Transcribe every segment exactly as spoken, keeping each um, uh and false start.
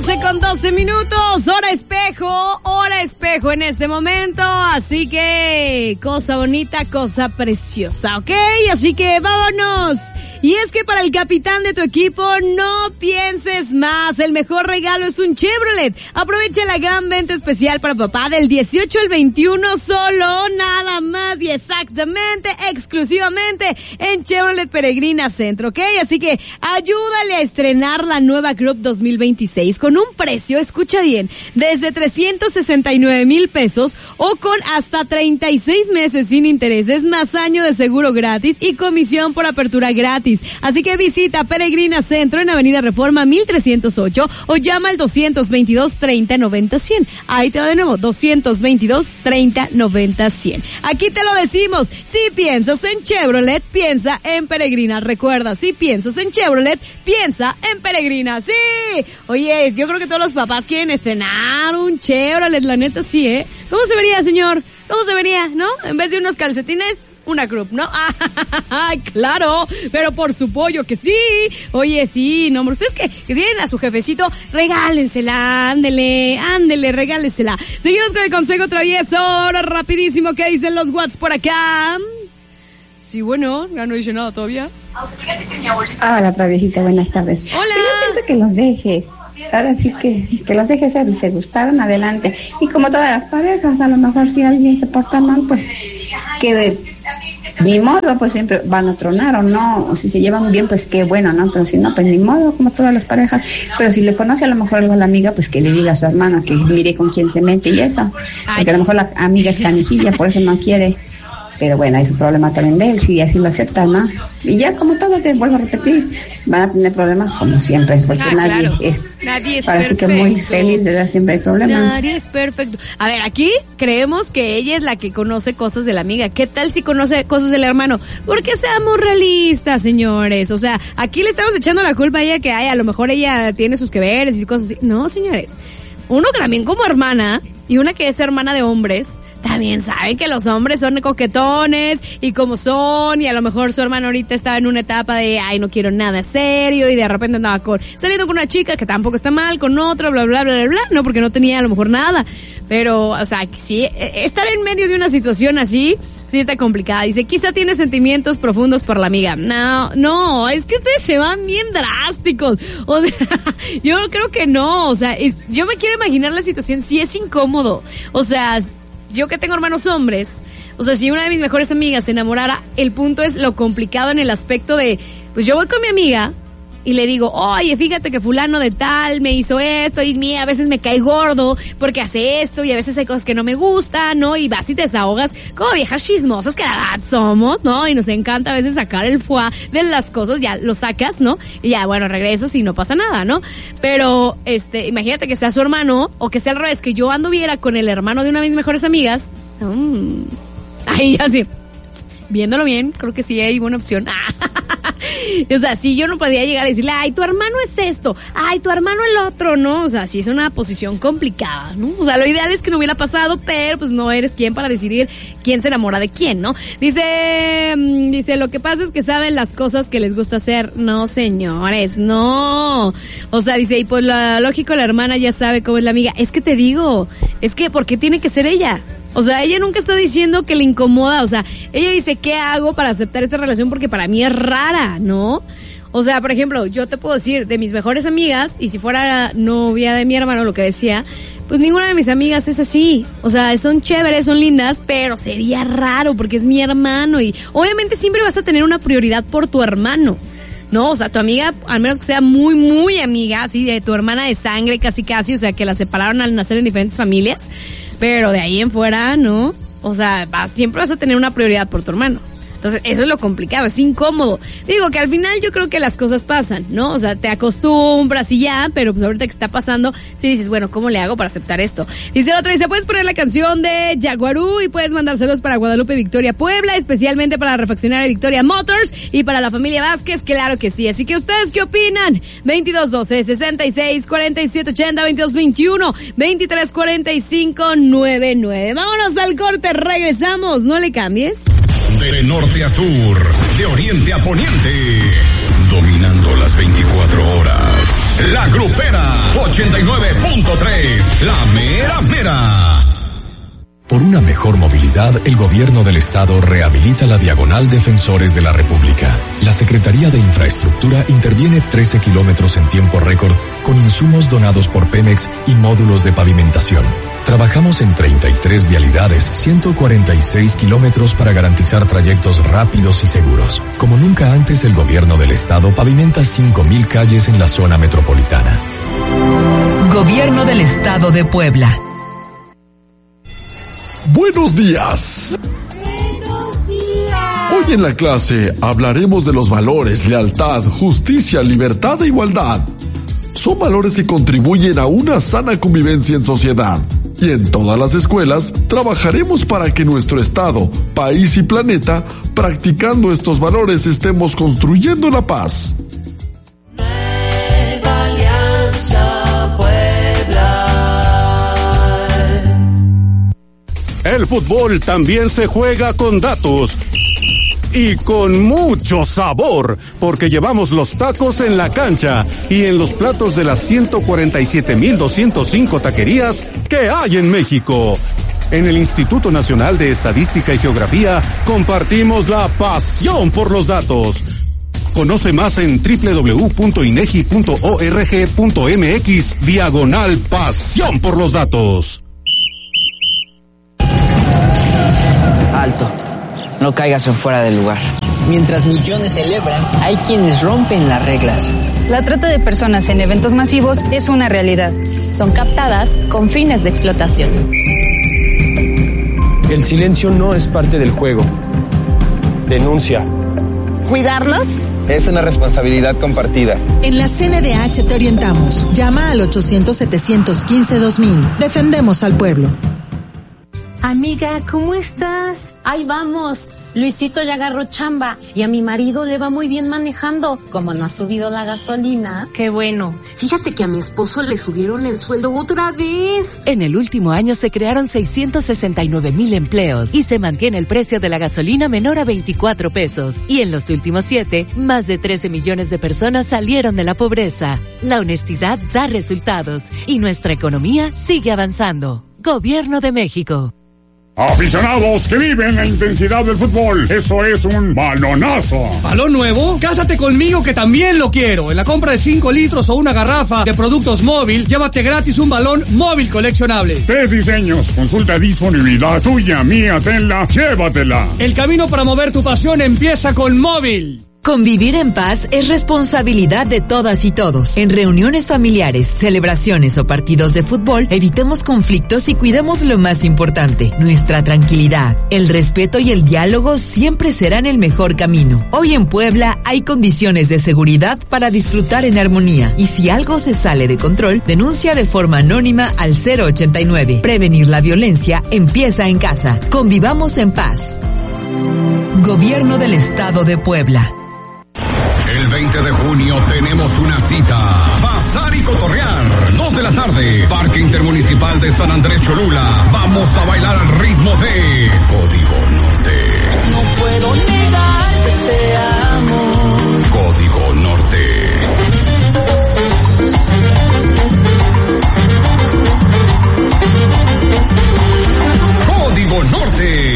doce con doce minutos, hora espejo, hora espejo en este momento, así que cosa bonita, cosa preciosa, ¿ok? Así que vámonos. Y es que para el capitán de tu equipo, no pienses más. El mejor regalo es un Chevrolet. Aprovecha la gran venta especial para papá del dieciocho al veintiuno solo, nada más y exactamente, exclusivamente en Chevrolet Peregrina Centro, ¿ok? Así que ayúdale a estrenar la nueva Crop dos mil veintiséis con un precio, escucha bien, desde trescientos sesenta y nueve mil pesos o con hasta treinta y seis meses sin intereses, más año de seguro gratis y comisión por apertura gratis. Así que visita Peregrina Centro en Avenida Reforma mil trescientos ocho o llama al doscientos veintidós, treinta, noventa, cien. Ahí te va de nuevo, doscientos veintidós, treinta, noventa, cien. Aquí te lo decimos, si piensas en Chevrolet, piensa en Peregrina. Recuerda, si piensas en Chevrolet, piensa en Peregrina. ¡Sí! Oye, yo creo que todos los papás quieren estrenar un Chevrolet, la neta sí, ¿eh? ¿Cómo se vería, señor? ¿Cómo se vería, no? En vez de unos calcetines, una Crop, ¿no? ¡Ay, claro! Pero por su pollo que sí. Oye, sí, no, hombre, ustedes que, que tienen a su jefecito, regálensela, ándele, ándele, regálensela. Seguimos con el consejo travieso, ahora rapidísimo, ¿qué dicen los Whats por acá? Sí, bueno, ya no dice nada todavía. Hola, traviesita, buenas tardes. Hola. Yo pienso que los dejes. Ahora sí que, que los dejes ser, si se gustaron, adelante. Y como todas las parejas, a lo mejor si alguien se porta mal, pues que ni modo, pues siempre van a tronar o no, o si se llevan bien, pues qué bueno, ¿no? Pero si no, pues ni modo, como todas las parejas. Pero si le conoce a lo mejor algo a la amiga, pues que le diga a su hermana, que mire con quién se mete y eso. Porque a lo mejor la amiga es canijilla, por eso no quiere. Pero bueno, es un problema también de él, si así lo acepta, ¿no? Y ya como todo, te vuelvo a repetir, van a tener problemas como siempre, porque ah, nadie, claro. es, nadie es parece perfecto. que muy feliz, ¿verdad? Siempre hay problemas. Nadie es perfecto. A ver, aquí creemos que ella es la que conoce cosas de la amiga. ¿Qué tal si conoce cosas del hermano? Porque seamos realistas, señores. O sea, aquí le estamos echando la culpa a ella que ay, a lo mejor ella tiene sus que veres y cosas así. No, señores. Uno que también como hermana y una que es hermana de hombres, también saben que los hombres son coquetones y como son, y a lo mejor su hermano ahorita estaba en una etapa de ay, no quiero nada serio, y de repente andaba con saliendo con una chica que tampoco está mal, con otra, bla, bla, bla, bla, bla, no, porque no tenía a lo mejor nada. Pero, o sea, sí, estar en medio de una situación así, sí está complicada. Dice, quizá tiene sentimientos profundos por la amiga. No, no, es que ustedes se van bien drásticos. O sea, yo creo que no, o sea, es, yo me quiero imaginar la situación, si es incómodo. O sea, yo que tengo hermanos hombres, o sea, si una de mis mejores amigas se enamorara, el punto es lo complicado en el aspecto de, pues yo voy con mi amiga y le digo, oye, fíjate que fulano de tal me hizo esto y mí a veces me cae gordo porque hace esto y a veces hay cosas que no me gustan, ¿no? Y vas y te desahogas como viejas chismosas que la verdad somos, ¿no? Y nos encanta a veces sacar el foie de las cosas, ya lo sacas, ¿no? Y ya, bueno, regresas y no pasa nada, ¿no? Pero, este, imagínate que sea su hermano o que sea al revés, que yo anduviera con el hermano de una de mis mejores amigas. Mmm, ahí así, viéndolo bien, creo que sí hay buena opción. O sea, si yo no podía llegar a decirle, ay, tu hermano es esto, ay, tu hermano el otro, ¿no? O sea, sí es una posición complicada, ¿no? O sea, lo ideal es que no hubiera pasado, pero pues no eres quien para decidir quién se enamora de quién, ¿no? Dice, dice, lo que pasa es que saben las cosas que les gusta hacer. No, señores, no. O sea, dice, y pues lo lógico, la hermana ya sabe cómo es la amiga. Es que te digo, es que, ¿por qué tiene que ser ella? O sea, ella nunca está diciendo que le incomoda, o sea, ella dice, ¿qué hago para aceptar esta relación? Porque para mí es rara, ¿no? O sea, por ejemplo, yo te puedo decir, de mis mejores amigas, y si fuera novia de mi hermano, lo que decía, pues ninguna de mis amigas es así. O sea, son chéveres, son lindas, pero sería raro porque es mi hermano y obviamente siempre vas a tener una prioridad por tu hermano. No, o sea, tu amiga, al menos que sea muy, muy amiga, así, de tu hermana de sangre, casi, casi, o sea, que la separaron al nacer en diferentes familias, pero de ahí en fuera, ¿no? O sea, vas, siempre vas a tener una prioridad por tu hermano. Entonces, eso es lo complicado, es incómodo. Digo que al final yo creo que las cosas pasan, ¿no? O sea, te acostumbras y ya, pero pues ahorita que está pasando, sí dices, bueno, ¿cómo le hago para aceptar esto? Dice la otra, dice, puedes poner la canción de Jaguarú y puedes mandárselos para Guadalupe Victoria Puebla, especialmente para la refaccionaria Victoria Motors y para la familia Vázquez, claro que sí. Así que ustedes, ¿qué opinan? veintidós doce, sesenta y seis, cuarenta y siete ochenta, veintidós veintiuno, veintitrés cuarenta y cinco noventa y nueve. Vámonos al corte, regresamos, no le cambies. De norte a sur, de oriente a poniente, dominando las veinticuatro horas. La Grupera ochenta y nueve punto tres, la mera mera. Por una mejor movilidad, el gobierno del estado rehabilita la Diagonal Defensores de la República. La Secretaría de Infraestructura interviene trece kilómetros en tiempo récord con insumos donados por Pemex y módulos de pavimentación. Trabajamos en treinta y tres vialidades, ciento cuarenta y seis kilómetros para garantizar trayectos rápidos y seguros. Como nunca antes, el gobierno del estado pavimenta cinco mil calles en la zona metropolitana. Gobierno del Estado de Puebla. Buenos días. Buenos días. Hoy en la clase hablaremos de los valores, lealtad, justicia, libertad e igualdad. Son valores que contribuyen a una sana convivencia en sociedad. Y en todas las escuelas trabajaremos para que nuestro estado, país y planeta, practicando estos valores, estemos construyendo la paz. Nueva Alianza Puebla. El fútbol también se juega con datos y con mucho sabor, porque llevamos los tacos en la cancha y en los platos de las ciento cuarenta y siete mil doscientas cinco taquerías que hay en México. En el Instituto Nacional de Estadística y Geografía compartimos la pasión por los datos. Conoce más en doble u doble u doble u punto inegi punto org punto mx diagonal pasión por los datos. Alto, no caigas en fuera del lugar. Mientras millones celebran, hay quienes rompen las reglas. La trata de personas en eventos masivos es una realidad. Son captadas con fines de explotación. El silencio no es parte del juego. Denuncia. ¿Cuidarnos? Es una responsabilidad compartida. En la C N D H te orientamos. Llama al ochocientos, setecientos quince, dos mil. Defendemos al pueblo. Amiga, ¿cómo estás? Ahí vamos. Luisito ya agarró chamba y a mi marido le va muy bien manejando. Como no ha subido la gasolina. Qué bueno. Fíjate que a mi esposo le subieron el sueldo otra vez. En el último año se crearon seiscientos sesenta y nueve mil empleos y se mantiene el precio de la gasolina menor a veinticuatro pesos. Y en los últimos siete, más de trece millones de personas salieron de la pobreza. La honestidad da resultados y nuestra economía sigue avanzando. Gobierno de México. Aficionados que viven la intensidad del fútbol, eso es un balonazo. ¿Balón nuevo? Cásate conmigo que también lo quiero. En la compra de cinco litros o una garrafa de productos móvil, llévate gratis un balón móvil coleccionable. Tres diseños, consulta disponibilidad, tuya, mía, tenla, llévatela. El camino para mover tu pasión empieza con móvil. Convivir en paz es responsabilidad de todas y todos. En reuniones familiares, celebraciones o partidos de fútbol, evitemos conflictos y cuidemos lo más importante, nuestra tranquilidad. El respeto y el diálogo siempre serán el mejor camino. Hoy en Puebla hay condiciones de seguridad para disfrutar en armonía. Y si algo se sale de control, denuncia de forma anónima al cero ochenta y nueve. Prevenir la violencia empieza en casa. Convivamos en paz. Gobierno del Estado de Puebla. El veinte de junio tenemos una cita. Pasar y cotorrear. Dos de la tarde. Parque Intermunicipal de San Andrés Cholula. Vamos a bailar al ritmo de Código Norte. No puedo negar que te amo. Código Norte. Código Norte.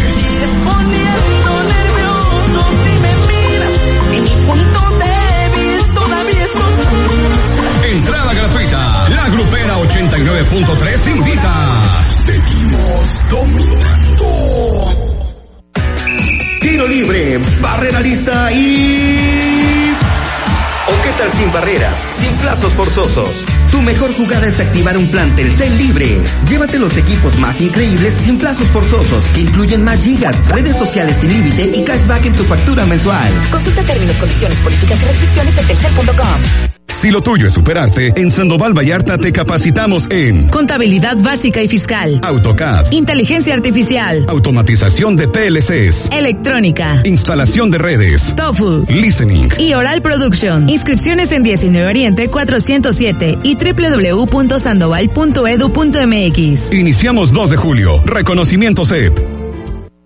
Entrada gratuita. La Grupera ochenta y nueve punto tres invita. Seguimos dominando. Tiro libre, barrera lista y... ¿O qué tal sin barreras, sin plazos forzosos? Tu mejor jugada es activar un plan Telcel libre. Llévate los equipos más increíbles sin plazos forzosos, que incluyen más gigas, redes sociales sin límite y cashback en tu factura mensual. Consulta términos, condiciones, políticas y restricciones en telcel punto com. Si lo tuyo es superarte, en Sandoval Vallarta te capacitamos en contabilidad básica y fiscal, AutoCAD, inteligencia artificial, automatización de P L Cs, electrónica, instalación de redes, TOEFL, listening y Oral Production. Inscripciones en diecinueve Oriente cuatrocientos siete y doble u doble u doble u punto sandoval punto edu punto m x. Iniciamos dos de julio. Reconocimiento C E P.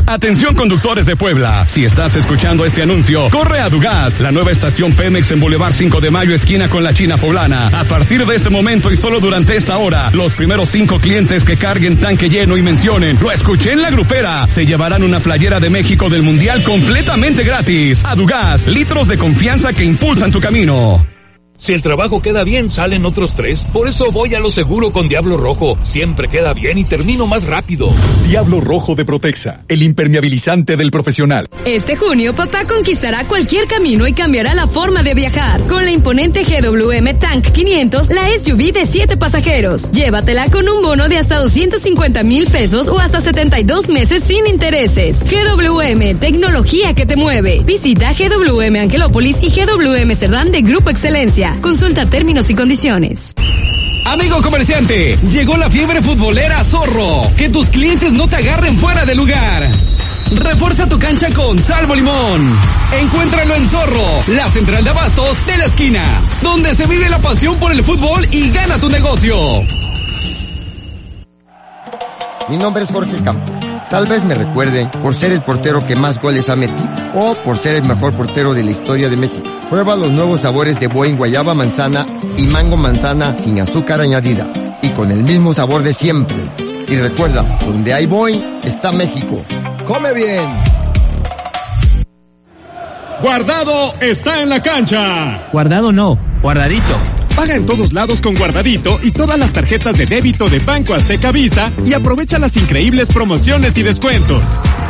Atención conductores de Puebla, si estás escuchando este anuncio, corre a Dugas, la nueva estación Pemex en Boulevard cinco de Mayo, esquina con la China Poblana. A partir de este momento y solo durante esta hora, los primeros cinco clientes que carguen tanque lleno y mencionen "lo escuché en la grupera", se llevarán una playera de México del Mundial completamente gratis. A Dugas, litros de confianza que impulsan tu camino. Si el trabajo queda bien, salen otros tres. Por eso voy a lo seguro con Diablo Rojo. Siempre queda bien y termino más rápido. Diablo Rojo de Protexa, el impermeabilizante del profesional. Este junio, papá conquistará cualquier camino y cambiará la forma de viajar. Con la imponente G W M Tank quinientos, la S U V de siete pasajeros. Llévatela con un bono de hasta doscientos cincuenta mil pesos o hasta setenta y dos meses sin intereses. G W M, tecnología que te mueve. Visita G W M Angelópolis y G W M Cerdán de Grupo Excelencia. Consulta términos y condiciones. Amigo comerciante, llegó la fiebre futbolera Zorro. Que tus clientes no te agarren fuera de lugar. Refuerza tu cancha con Salvo Limón. Encuéntralo en Zorro, la central de abastos de la esquina, donde se vive la pasión por el fútbol y gana tu negocio. Mi nombre es Jorge Campos. Tal vez me recuerden por ser el portero que más goles ha metido o por ser el mejor portero de la historia de México. Prueba los nuevos sabores de Boing guayaba manzana y mango manzana sin azúcar añadida y con el mismo sabor de siempre. Y recuerda, donde hay Boing está México. ¡Come bien! Guardado está en la cancha. Guardado no, guardadito. Paga en todos lados con Guardadito y todas las tarjetas de débito de Banco Azteca Visa y aprovecha las increíbles promociones y descuentos.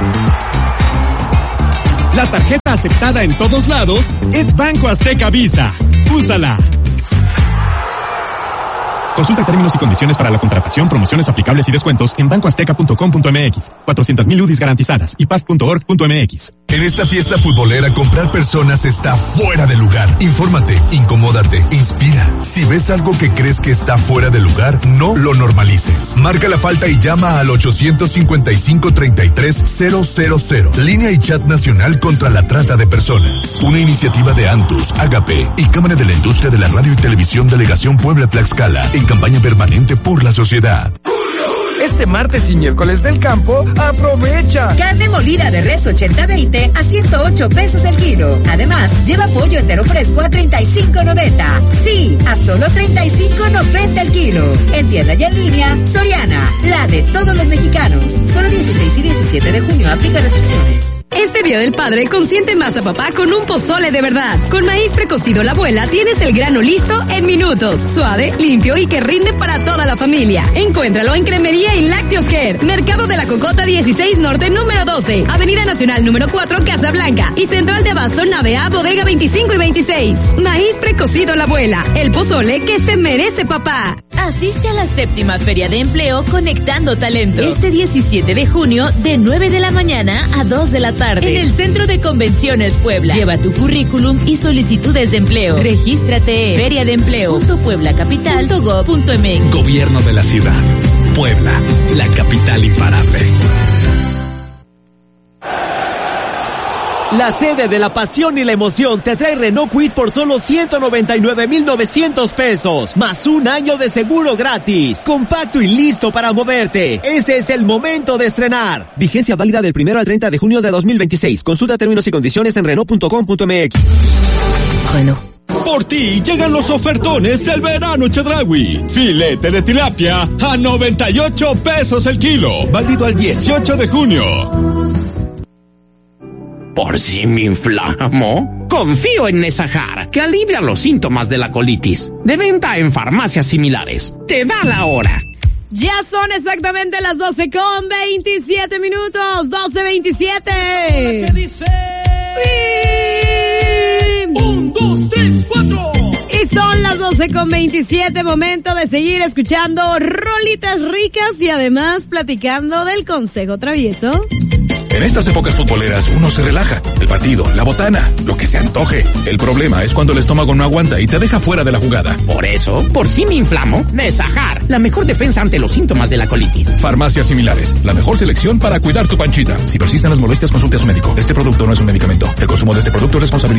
La tarjeta aceptada en todos lados es Banco Azteca Visa. Úsala. Consulta términos y condiciones para la contratación, promociones aplicables y descuentos en banco azteca punto com punto m x. cuatrocientas mil U D Is garantizadas y paz punto org punto m x. En esta fiesta futbolera, comprar personas está fuera de lugar. Infórmate, incomódate, inspira. Si ves algo que crees que está fuera de lugar, no lo normalices. Marca la falta y llama al ochocientos cincuenta y cinco, treinta y tres, cero cero cero. Línea y chat nacional contra la trata de personas. Una iniciativa de Antus, Agape y Cámara de la Industria de la Radio y Televisión Delegación Puebla-Tlaxcala en campaña permanente por la sociedad. Este martes y miércoles del campo, aprovecha. Carne molida de res ochenta veinte a ciento ocho pesos el kilo. Además, lleva pollo entero fresco a treinta y cinco noventa. Sí, a solo treinta y cinco noventa el kilo. En tienda y en línea, Soriana, la de todos los mexicanos. Solo dieciséis y diecisiete de junio, aplica restricciones. Este Día del Padre consiente más a papá con un pozole de verdad. Con maíz precocido La Abuela tienes el grano listo en minutos. Suave, limpio y que rinde para toda la familia. Encuéntralo en Cremería y Lácteos Ger. Mercado de la Cocota dieciséis Norte número doce. Avenida Nacional número cuatro Casa Blanca. Y Central de Abasto Nave A Bodega veinticinco y veintiséis. Maíz precocido La Abuela. El pozole que se merece papá. Asiste a la séptima Feria de Empleo Conectando Talento. Este diecisiete de junio de nueve de la mañana a dos de la tarde. En el Centro de Convenciones Puebla. Lleva tu currículum y solicitudes de empleo. Regístrate en feria de empleo punto puebla capital punto gob punto m x. Gobierno de la ciudad. Puebla, la capital imparable. La sede de la pasión y la emoción te trae Renault Kwid por solo ciento noventa y nueve mil novecientos pesos, más un año de seguro gratis. Compacto y listo para moverte. Este es el momento de estrenar. Vigencia válida del primero al treinta de junio de dos mil veintiséis. Consulta términos y condiciones en renault punto com punto m x. Renault. Por ti llegan los ofertones del verano Chedraui. Filete de tilapia a noventa y ocho pesos el kilo. Válido al dieciocho de junio. ¿Por si me inflamo? Confío en Nesajar, que alivia los síntomas de la colitis. De venta en farmacias similares. Te da la hora. Ya son exactamente las doce con veintisiete minutos. doce veintisiete. ¿Qué dice? ¡Sí! Un, dos, tres, cuatro. Y son las doce con veintisiete. Momento de seguir escuchando rolitas ricas y además platicando del consejo travieso. En estas épocas futboleras uno se relaja. El partido, la botana, lo que se antoje. El problema es cuando el estómago no aguanta y te deja fuera de la jugada. Por eso, por si me inflamo, Nesajar, la mejor defensa ante los síntomas de la colitis. Farmacias similares, la mejor selección para cuidar tu panchita. Si persisten las molestias, consulte a su médico. Este producto no es un medicamento. El consumo de este producto es responsabilidad